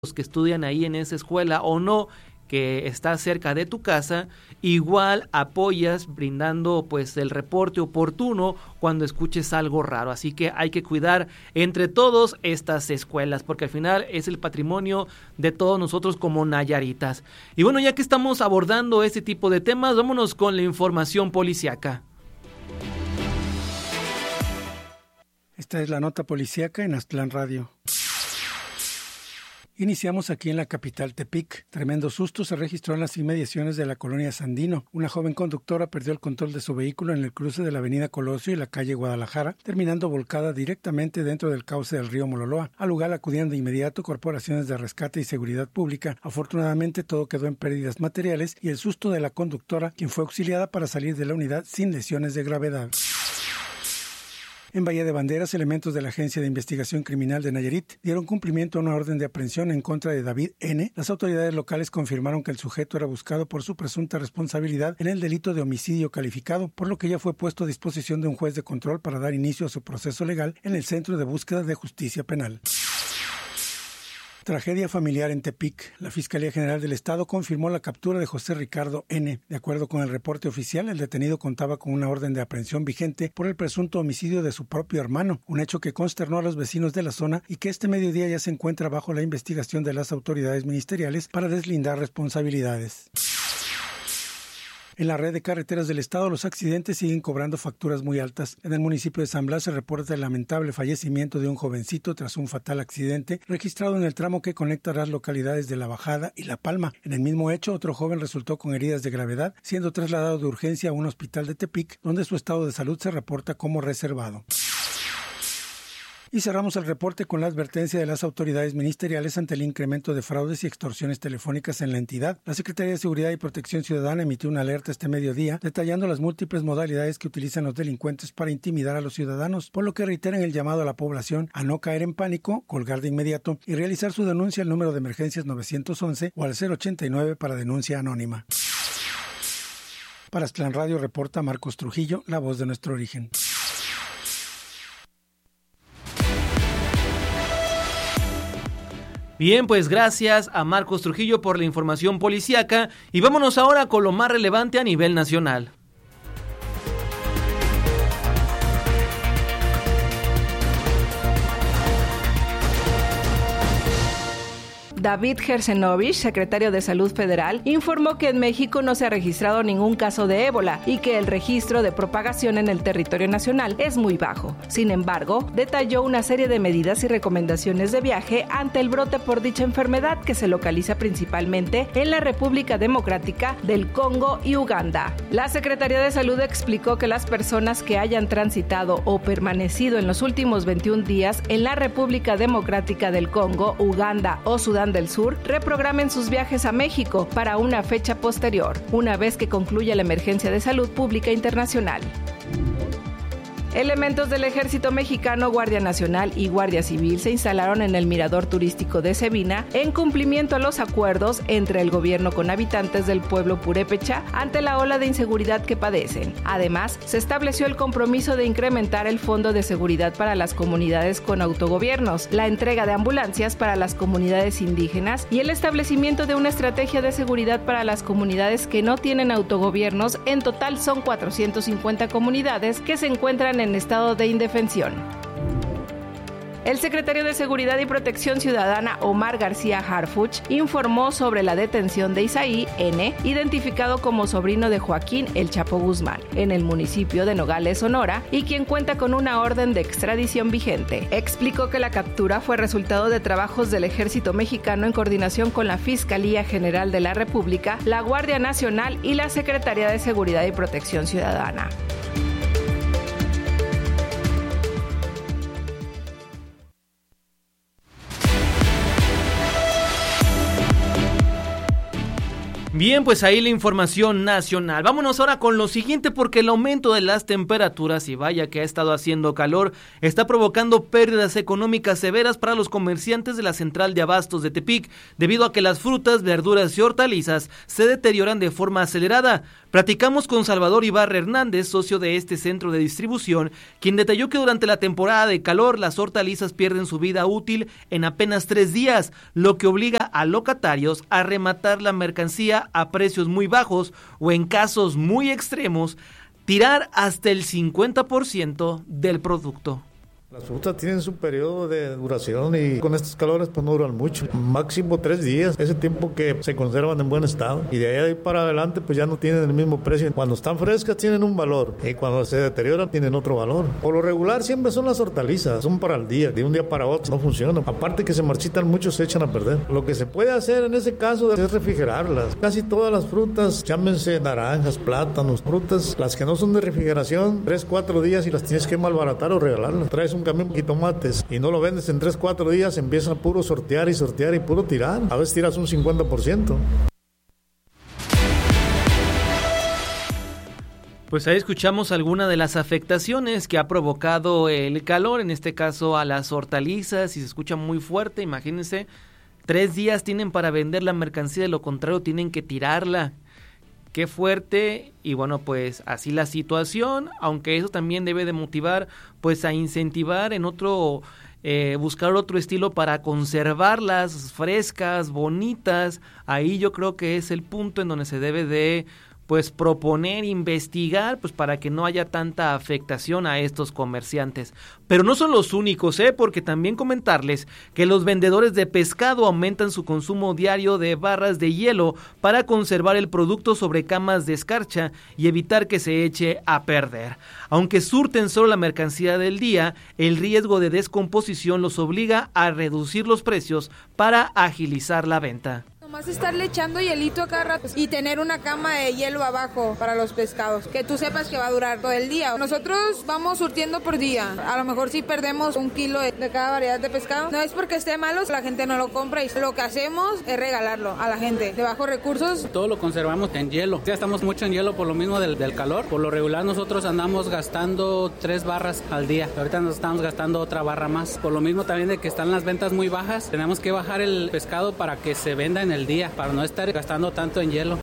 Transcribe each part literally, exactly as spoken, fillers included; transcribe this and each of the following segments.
que estudian ahí en esa escuela o no, que está cerca de tu casa, igual apoyas brindando pues el reporte oportuno cuando escuches algo raro. Así que hay que cuidar entre todos estas escuelas, porque al final es el patrimonio de todos nosotros como nayaritas. Y bueno, ya que estamos abordando este tipo de temas, vámonos con la información policiaca. Esta es la nota policíaca en Aztlán Radio. Iniciamos aquí en la capital Tepic. Tremendo susto se registró en las inmediaciones de la colonia Sandino. Una joven conductora perdió el control de su vehículo en el cruce de la avenida Colosio y la calle Guadalajara, terminando volcada directamente dentro del cauce del río Mololoa. Al lugar acudieron de inmediato corporaciones de rescate y seguridad pública. Afortunadamente todo quedó en pérdidas materiales y el susto de la conductora, quien fue auxiliada para salir de la unidad sin lesiones de gravedad. En Bahía de Banderas, elementos de la Agencia de Investigación Criminal de Nayarit dieron cumplimiento a una orden de aprehensión en contra de David N. Las autoridades locales confirmaron que el sujeto era buscado por su presunta responsabilidad en el delito de homicidio calificado, por lo que ya fue puesto a disposición de un juez de control para dar inicio a su proceso legal en el Centro de Búsqueda de Justicia Penal. Tragedia familiar en Tepic. La Fiscalía General del Estado confirmó la captura de José Ricardo N. De acuerdo con el reporte oficial, el detenido contaba con una orden de aprehensión vigente por el presunto homicidio de su propio hermano, un hecho que consternó a los vecinos de la zona y que este mediodía ya se encuentra bajo la investigación de las autoridades ministeriales para deslindar responsabilidades. En la red de carreteras del estado, los accidentes siguen cobrando facturas muy altas. En el municipio de San Blas se reporta el lamentable fallecimiento de un jovencito tras un fatal accidente registrado en el tramo que conecta las localidades de La Bajada y La Palma. En el mismo hecho, otro joven resultó con heridas de gravedad, siendo trasladado de urgencia a un hospital de Tepic, donde su estado de salud se reporta como reservado. Y cerramos el reporte con la advertencia de las autoridades ministeriales ante el incremento de fraudes y extorsiones telefónicas en la entidad. La Secretaría de Seguridad y Protección Ciudadana emitió una alerta este mediodía detallando las múltiples modalidades que utilizan los delincuentes para intimidar a los ciudadanos, por lo que reiteran el llamado a la población a no caer en pánico, colgar de inmediato y realizar su denuncia al número de emergencias nueve once o al cero ochenta y nueve para denuncia anónima. Para Aztlán Radio reporta Marcos Trujillo, la voz de nuestro origen. Bien, pues gracias a Marcos Trujillo por la información policíaca y vámonos ahora con lo más relevante a nivel nacional. David Gersenovich, secretario de Salud Federal, informó que en México no se ha registrado ningún caso de ébola y que el registro de propagación en el territorio nacional es muy bajo. Sin embargo, detalló una serie de medidas y recomendaciones de viaje ante el brote por dicha enfermedad que se localiza principalmente en la República Democrática del Congo y Uganda. La Secretaría de Salud explicó que las personas que hayan transitado o permanecido en los últimos veintiún días en la República Democrática del Congo, Uganda o Sudán del Sur reprogramen sus viajes a México para una fecha posterior, una vez que concluya la emergencia de salud pública internacional. Elementos del Ejército Mexicano, Guardia Nacional y Guardia Civil se instalaron en el mirador turístico de Cebina en cumplimiento a los acuerdos entre el gobierno con habitantes del pueblo purépecha ante la ola de inseguridad que padecen. Además, se estableció el compromiso de incrementar el Fondo de Seguridad para las comunidades con autogobiernos, la entrega de ambulancias para las comunidades indígenas y el establecimiento de una estrategia de seguridad para las comunidades que no tienen autogobiernos. En total son cuatrocientas cincuenta comunidades que se encuentran en estado de indefensión. El secretario de Seguridad y Protección Ciudadana, Omar García Harfuch, informó sobre la detención de Isaí N., identificado como sobrino de Joaquín El Chapo Guzmán, en el municipio de Nogales, Sonora, y quien cuenta con una orden de extradición vigente. Explicó que la captura fue resultado de trabajos del Ejército Mexicano en coordinación con la Fiscalía General de la República, la Guardia Nacional y la Secretaría de Seguridad y Protección Ciudadana. Bien, pues ahí la información nacional. Vámonos ahora con lo siguiente, porque el aumento de las temperaturas, y vaya que ha estado haciendo calor, está provocando pérdidas económicas severas para los comerciantes de la central de abastos de Tepic, debido a que las frutas, verduras y hortalizas se deterioran de forma acelerada. Platicamos con Salvador Ibarra Hernández, socio de este centro de distribución, quien detalló que durante la temporada de calor las hortalizas pierden su vida útil en apenas tres días, lo que obliga a locatarios a rematar la mercancía a precios muy bajos o, en casos muy extremos, tirar hasta el cincuenta por ciento del producto. Las frutas tienen su periodo de duración y con estos calores pues no duran mucho, máximo tres días, ese tiempo que se conservan en buen estado, y de ahí para adelante pues ya no tienen el mismo precio. Cuando están frescas tienen un valor y cuando se deterioran tienen otro valor. Por lo regular siempre son las hortalizas, son para el día, de un día para otro no funcionan, aparte que se marchitan mucho, se echan a perder. Lo que se puede hacer en ese caso es refrigerarlas. Casi todas las frutas, llámense naranjas, plátanos, frutas, las que no son de refrigeración, tres, cuatro días y las tienes que malbaratar o regalarlas. Traes un camión y tomates y no lo vendes en tres, cuatro días, empiezan a puro sortear y sortear y puro tirar. A veces tiras un cincuenta por ciento. Pues ahí escuchamos algunas de las afectaciones que ha provocado el calor, en este caso a las hortalizas, y se escucha muy fuerte. Imagínense, tres días tienen para vender la mercancía, de lo contrario tienen que tirarla. Qué fuerte. Y bueno, pues así la situación, aunque eso también debe de motivar pues a incentivar en otro, eh, buscar otro estilo para conservarlas frescas, bonitas. Ahí yo creo que es el punto en donde se debe de pues proponer, investigar, pues para que no haya tanta afectación a estos comerciantes. Pero no son los únicos, ¿eh? Porque también comentarles que los vendedores de pescado aumentan su consumo diario de barras de hielo para conservar el producto sobre camas de escarcha y evitar que se eche a perder. Aunque surten solo la mercancía del día, el riesgo de descomposición los obliga a reducir los precios para agilizar la venta. Nomás estarle echando hielito a cada rato y tener una cama de hielo abajo para los pescados, que tú sepas que va a durar todo el día. Nosotros vamos surtiendo por día, a lo mejor si perdemos un kilo de, de cada variedad de pescado, no es porque esté malo, la gente no lo compra, y lo que hacemos es regalarlo a la gente de bajos recursos. Todo lo conservamos en hielo, ya estamos mucho en hielo por lo mismo del, del calor. Por lo regular nosotros andamos gastando tres barras al día, ahorita nos estamos gastando otra barra más, por lo mismo también de que están las ventas muy bajas. Tenemos que bajar el pescado para que se venda en el día, para no estar gastando tanto en hielo.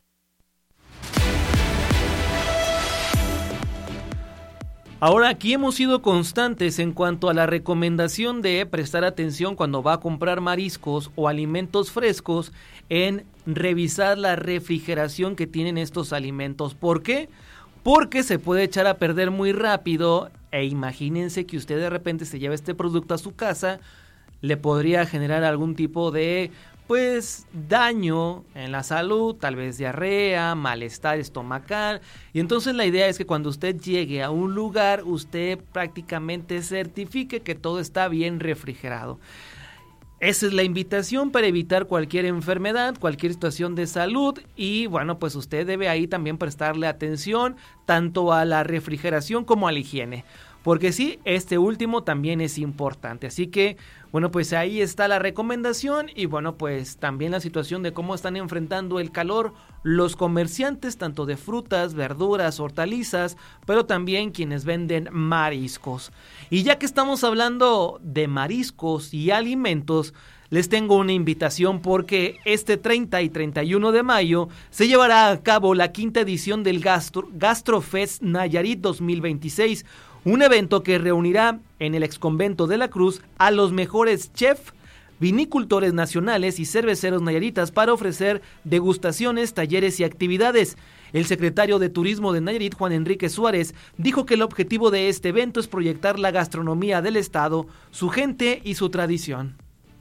Ahora, aquí hemos sido constantes en cuanto a la recomendación de prestar atención cuando va a comprar mariscos o alimentos frescos, en revisar la refrigeración que tienen estos alimentos. ¿Por qué? Porque se puede echar a perder muy rápido, e imagínense que usted de repente se lleva este producto a su casa, le podría generar algún tipo de pues daño en la salud, tal vez diarrea, malestar estomacal, y entonces la idea es que cuando usted llegue a un lugar, usted prácticamente certifique que todo está bien refrigerado. Esa es la invitación para evitar cualquier enfermedad, cualquier situación de salud, y bueno, pues usted debe ahí también prestarle atención tanto a la refrigeración como a la higiene, porque sí, este último también es importante. Así que, bueno, pues ahí está la recomendación, y bueno, pues también la situación de cómo están enfrentando el calor los comerciantes, tanto de frutas, verduras, hortalizas, pero también quienes venden mariscos. Y ya que estamos hablando de mariscos y alimentos, les tengo una invitación, porque este treinta y treinta y uno de mayo se llevará a cabo la quinta edición del Gastro, Gastrofest Nayarit dos mil veintiséis, un evento que reunirá en el exconvento de la Cruz a los mejores chefs, vinicultores nacionales y cerveceros nayaritas para ofrecer degustaciones, talleres y actividades. El secretario de Turismo de Nayarit, Juan Enrique Suárez, dijo que el objetivo de este evento es proyectar la gastronomía del estado, su gente y su tradición.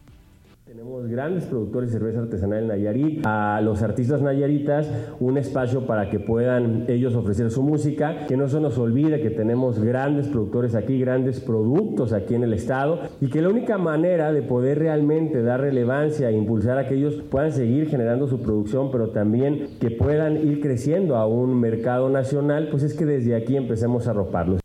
Tenemos grandes productores de cerveza artesanal en Nayarit, a los artistas nayaritas un espacio para que puedan ellos ofrecer su música, que no se nos olvide que tenemos grandes productores aquí, grandes productos aquí en el estado, y que la única manera de poder realmente dar relevancia e impulsar a que ellos puedan seguir generando su producción, pero también que puedan ir creciendo a un mercado nacional, pues es que desde aquí empecemos a arroparlos.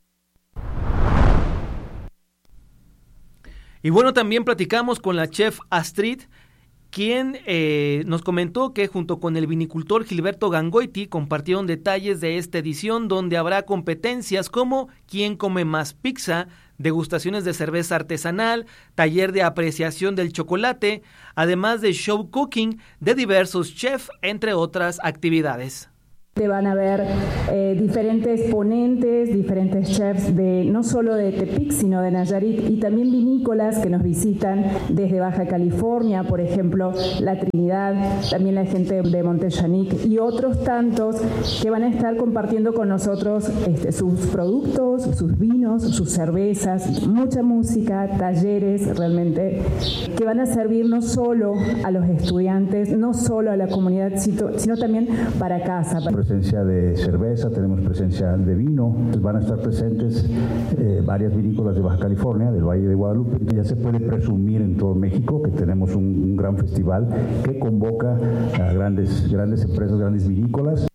Y bueno, también platicamos con la chef Astrid, quien eh, nos comentó que junto con el vinicultor Gilberto Gangoiti compartieron detalles de esta edición, donde habrá competencias como quién come más pizza, degustaciones de cerveza artesanal, taller de apreciación del chocolate, además de show cooking de diversos chefs, entre otras actividades. Van a ver eh, diferentes ponentes, diferentes chefs de no solo de Tepic, sino de Nayarit, y también vinícolas que nos visitan desde Baja California, por ejemplo, La Trinidad, también la gente de Montellanic y otros tantos que van a estar compartiendo con nosotros este, sus productos, sus vinos, sus cervezas, mucha música, talleres realmente que van a servir no solo a los estudiantes, no solo a la comunidad, sino, sino también para casa. Presencia de cerveza, tenemos presencia de vino, van a estar presentes eh, varias vinícolas de Baja California, del Valle de Guadalupe. Ya se puede presumir en todo México que tenemos un, un gran festival que convoca a grandes, grandes empresas, grandes vinícolas.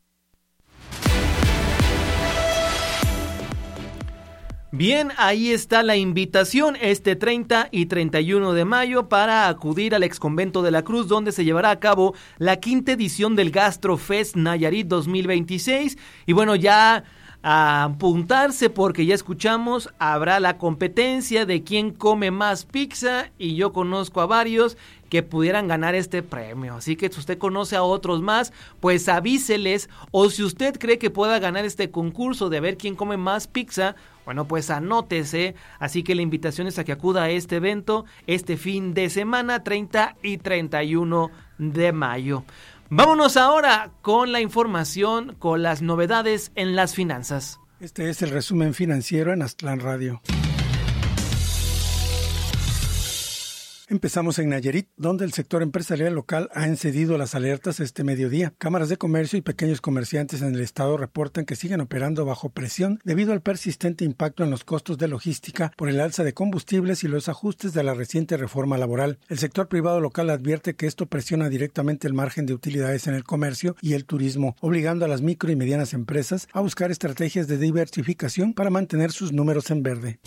Bien, ahí está la invitación este treinta y treinta y uno de mayo para acudir al Exconvento de la Cruz, donde se llevará a cabo la quinta edición del GastroFest Nayarit dos mil veintiséis. Y bueno, ya a apuntarse porque ya escuchamos, habrá la competencia de quién come más pizza y yo conozco a varios que pudieran ganar este premio. Así que si usted conoce a otros más, pues avíseles, o si usted cree que pueda ganar este concurso de ver quién come más pizza, bueno, pues anótese. Así que la invitación es a que acuda a este evento este fin de semana, treinta y treinta y uno de mayo. Vámonos ahora con la información, con las novedades en las finanzas. Este es el resumen financiero en Aztlán Radio. Empezamos en Nayarit, donde el sector empresarial local ha encendido las alertas este mediodía. Cámaras de comercio y pequeños comerciantes en el estado reportan que siguen operando bajo presión debido al persistente impacto en los costos de logística por el alza de combustibles y los ajustes de la reciente reforma laboral. El sector privado local advierte que esto presiona directamente el margen de utilidades en el comercio y el turismo, obligando a las micro y medianas empresas a buscar estrategias de diversificación para mantener sus números en verde.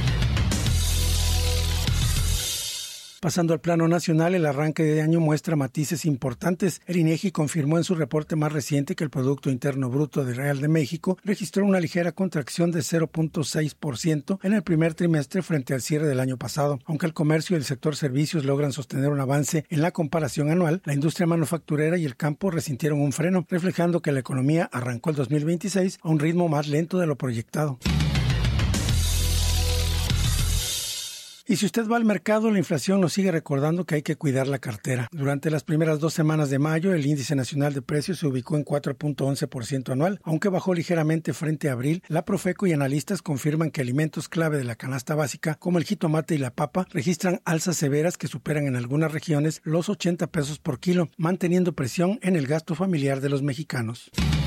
Pasando al plano nacional, el arranque de año muestra matices importantes. El INEGI confirmó en su reporte más reciente que el Producto Interno Bruto del Real de México registró una ligera contracción de cero punto seis por ciento en el primer trimestre frente al cierre del año pasado. Aunque el comercio y el sector servicios logran sostener un avance en la comparación anual, la industria manufacturera y el campo resintieron un freno, reflejando que la economía arrancó el dos mil veintiséis a un ritmo más lento de lo proyectado. Y si usted va al mercado, la inflación nos sigue recordando que hay que cuidar la cartera. Durante las primeras dos semanas de mayo, el índice nacional de precios se ubicó en cuatro punto once por ciento anual, aunque bajó ligeramente frente a abril. La Profeco y analistas confirman que alimentos clave de la canasta básica, como el jitomate y la papa, registran alzas severas que superan en algunas regiones los ochenta pesos por kilo, manteniendo presión en el gasto familiar de los mexicanos.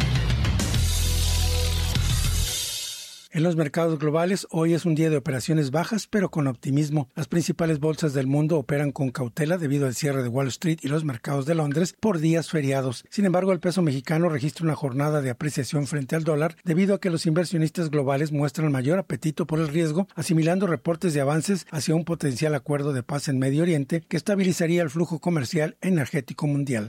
En los mercados globales, hoy es un día de operaciones bajas, pero con optimismo. Las principales bolsas del mundo operan con cautela debido al cierre de Wall Street y los mercados de Londres por días feriados. Sin embargo, el peso mexicano registra una jornada de apreciación frente al dólar debido a que los inversionistas globales muestran mayor apetito por el riesgo, asimilando reportes de avances hacia un potencial acuerdo de paz en Medio Oriente que estabilizaría el flujo comercial energético mundial.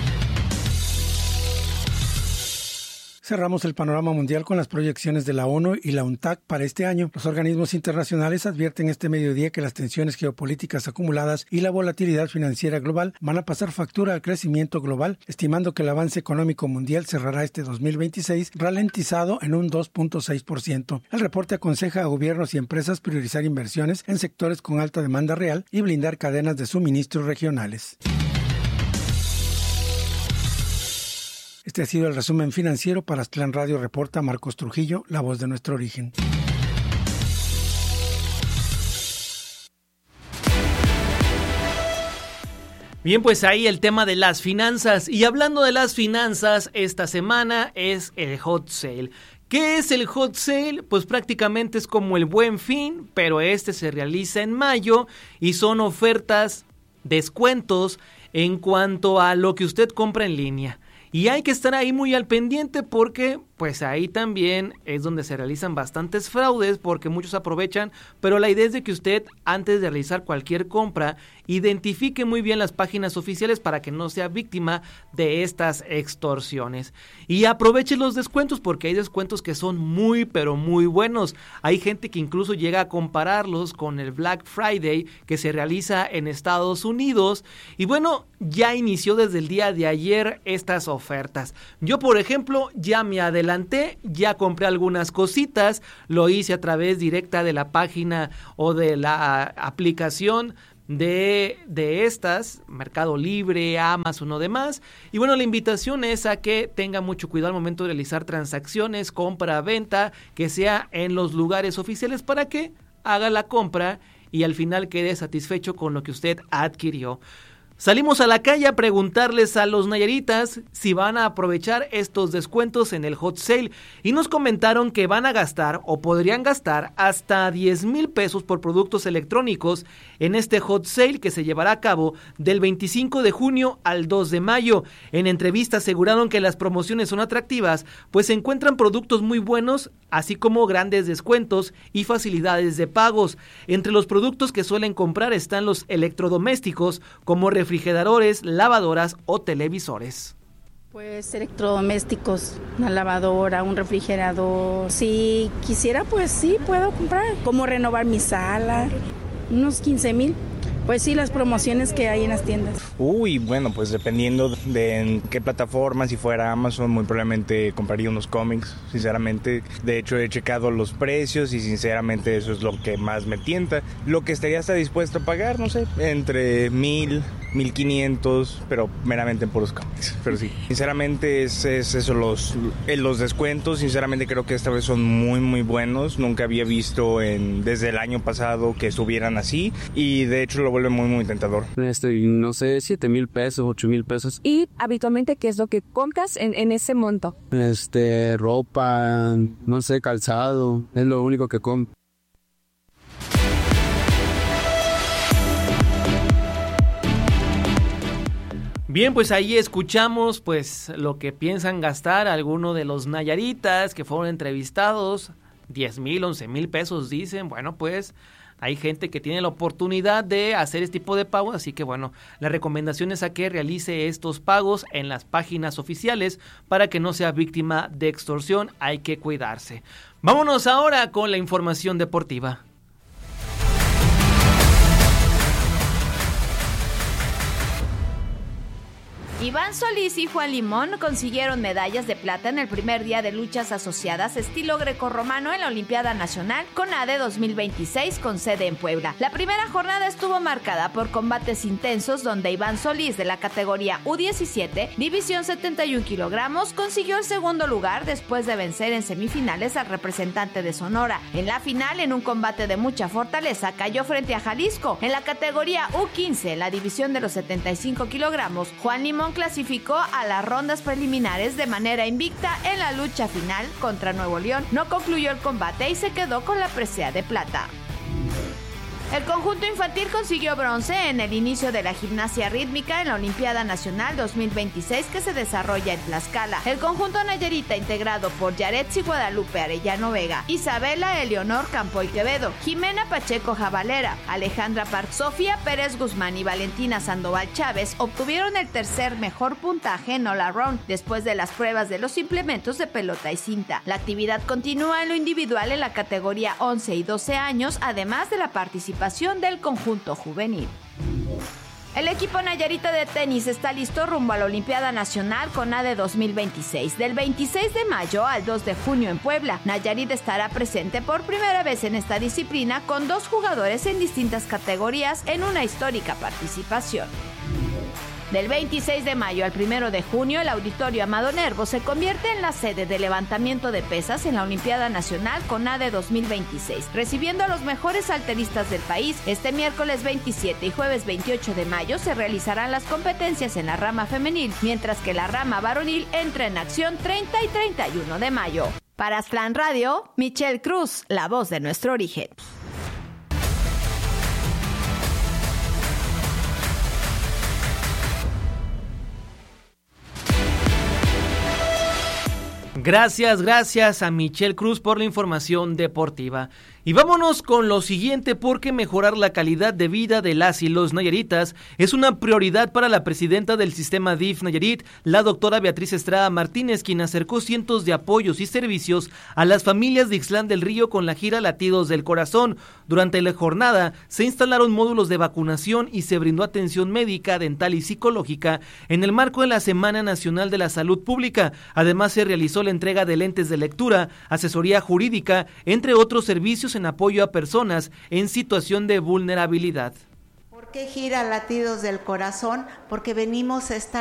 Cerramos el panorama mundial con las proyecciones de la ONU y la UNTAC para este año. Los organismos internacionales advierten este mediodía que las tensiones geopolíticas acumuladas y la volatilidad financiera global van a pasar factura al crecimiento global, estimando que el avance económico mundial cerrará este dos mil veintiséis ralentizado en un dos punto seis por ciento. El reporte aconseja a gobiernos y empresas priorizar inversiones en sectores con alta demanda real y blindar cadenas de suministros regionales. Este ha sido el resumen financiero para Aztlán Radio, reporta Marcos Trujillo, la voz de nuestro origen. Bien, pues ahí el tema de las finanzas. Y hablando de las finanzas, esta semana es el Hot Sale. ¿Qué es el Hot Sale? Pues prácticamente es como el Buen Fin, pero este se realiza en mayo y son ofertas, descuentos en cuanto a lo que usted compra en línea. Y hay que estar ahí muy al pendiente porque pues ahí también es donde se realizan bastantes fraudes porque muchos aprovechan, pero la idea es de que usted antes de realizar cualquier compra identifique muy bien las páginas oficiales para que no sea víctima de estas extorsiones. Y aproveche los descuentos porque hay descuentos que son muy pero muy buenos. Hay gente que incluso llega a compararlos con el Black Friday que se realiza en Estados Unidos. Y bueno, ya inició desde el día de ayer estas ofertas. Yo, por ejemplo, ya me adelanté, ya compré algunas cositas, lo hice a través directa de la página o de la aplicación de, de estas, Mercado Libre, Amazon o demás. Y bueno, la invitación es a que tenga mucho cuidado al momento de realizar transacciones, compra, venta, que sea en los lugares oficiales para que haga la compra y al final quede satisfecho con lo que usted adquirió. Salimos a la calle a preguntarles a los nayaritas si van a aprovechar estos descuentos en el Hot Sale y nos comentaron que van a gastar o podrían gastar hasta diez mil pesos por productos electrónicos en este Hot Sale que se llevará a cabo del veinticinco de junio al dos de mayo. En entrevista aseguraron que las promociones son atractivas, pues se encuentran productos muy buenos, así como grandes descuentos y facilidades de pagos. Entre los productos que suelen comprar están los electrodomésticos como refrigeradores, lavadoras o televisores. Pues electrodomésticos, una lavadora, un refrigerador. Si quisiera, pues sí, puedo comprar. Como renovar mi sala, unos quince mil. Pues sí, las promociones que hay en las tiendas. Uy, bueno, pues dependiendo de en qué plataforma, si fuera Amazon, muy probablemente compraría unos cómics, sinceramente. De hecho, he checado los precios y sinceramente eso es lo que más me tienta. Lo que estaría hasta dispuesto a pagar, no sé, entre mil, mil quinientos, pero meramente en puros cómics. Pero sí, sinceramente es, es eso, los, los descuentos, sinceramente creo que esta vez son muy, muy buenos. Nunca había visto en, desde el año pasado que estuvieran así y de hecho lo vuelve muy muy tentador. Este, no sé, siete mil pesos, ocho mil pesos. ¿Y habitualmente qué es lo que compras en, en ese monto? Este, ropa, no sé, calzado, es lo único que compro. Bien, pues ahí escuchamos pues lo que piensan gastar algunos de los nayaritas que fueron entrevistados. diez mil, once mil pesos dicen. Bueno, pues hay gente que tiene la oportunidad de hacer este tipo de pagos, así que bueno, la recomendación es a que realice estos pagos en las páginas oficiales para que no sea víctima de extorsión. Hay que cuidarse. Vámonos ahora con la información deportiva. Iván Solís y Juan Limón consiguieron medallas de plata en el primer día de luchas asociadas estilo grecorromano en la Olimpiada Nacional CONADE dos mil veintiséis con sede en Puebla. La primera jornada estuvo marcada por combates intensos donde Iván Solís de la categoría U diecisiete, división setenta y un kilogramos, consiguió el segundo lugar después de vencer en semifinales al representante de Sonora. En la final, en un combate de mucha fortaleza, cayó frente a Jalisco. En la categoría U quince, la división de los setenta y cinco kilogramos, Juan Limón clasificó a las rondas preliminares de manera invicta en la lucha final contra Nuevo León. No concluyó el combate y se quedó con la presea de plata. El conjunto infantil consiguió bronce en el inicio de la gimnasia rítmica en la Olimpiada Nacional dos mil veintiséis que se desarrolla en Tlaxcala. El conjunto nayarita integrado por Yaretsi Guadalupe Arellano Vega, Isabela Eleonor Campoy Quevedo, Jimena Pacheco Jabalera, Alejandra Park, Sofía Pérez Guzmán y Valentina Sandoval Chávez obtuvieron el tercer mejor puntaje en All Around después de las pruebas de los implementos de pelota y cinta. La actividad continúa en lo individual en la categoría once y doce años, además de la participación del conjunto juvenil. El equipo nayarita de tenis está listo rumbo a la Olimpiada Nacional CONADE dos mil veintiséis. Del veintiséis de mayo al dos de junio en Puebla, Nayarit estará presente por primera vez en esta disciplina con dos jugadores en distintas categorías en una histórica participación. Del veintiséis de mayo al primero de junio, el Auditorio Amado Nervo se convierte en la sede de levantamiento de pesas en la Olimpiada Nacional CONADE dos mil veintiséis, recibiendo a los mejores halteristas del país. Este miércoles veintisiete y jueves veintiocho de mayo se realizarán las competencias en la rama femenil, mientras que la rama varonil entra en acción treinta y treinta y uno de mayo. Para Aztlán Radio, Michelle Cruz, la voz de nuestro origen. Gracias, gracias a Michelle Cruz por la información deportiva. Y vámonos con lo siguiente, porque mejorar la calidad de vida de las y los nayaritas es una prioridad para la presidenta del sistema D I F Nayarit, la doctora Beatriz Estrada Martínez, quien acercó cientos de apoyos y servicios a las familias de Ixtlán del Río con la gira Latidos del Corazón. Durante la jornada se instalaron módulos de vacunación y se brindó atención médica, dental y psicológica en el marco de la Semana Nacional de la Salud Pública. Además se realizó la entrega de lentes de lectura, asesoría jurídica, entre otros servicios en apoyo a personas en situación de vulnerabilidad. ¿Por qué gira Latidos del Corazón? Porque venimos a esta